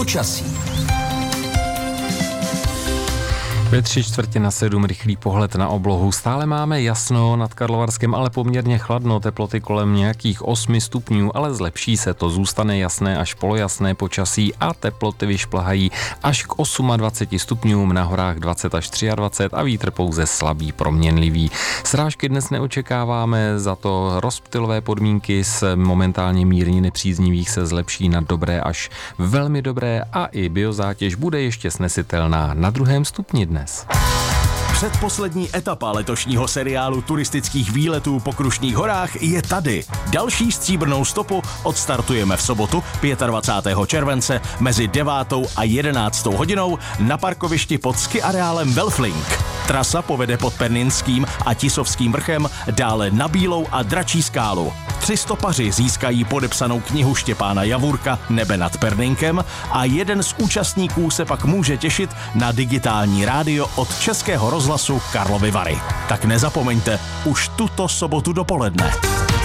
Počasí. Ve 6:45 rychlý pohled na oblohu. Stále máme jasno, nad Karlovarskem ale poměrně chladno, teploty kolem nějakých 8 stupňů, ale zlepší se to, zůstane jasné až polojasné počasí a teploty vyšplhají až k 28 stupňům, na horách 20 až 23 a vítr pouze slabý, proměnlivý. Srážky dnes neočekáváme, za to rozptylové podmínky z momentálně mírně nepříznivých se zlepší na dobré až velmi dobré a i biozátěž bude ještě snesitelná na 2. stupni dnes. Předposlední etapa letošního seriálu turistických výletů po Krušných horách je tady. Další stříbrnou stopu odstartujeme v sobotu 25. července mezi 9. a 11. hodinou na parkovišti pod ski areálem Welflink. Trasa povede pod Pernínským a Tisovským vrchem, dále na Bílou a Dračí skálu. 3 stopaři získají podepsanou knihu Štěpána Javůrka Nebe nad Pernínkem a jeden z účastníků se pak může těšit na digitální rádio od Českého rozhlasu Karlovy Vary. Tak nezapomeňte, už tuto sobotu dopoledne.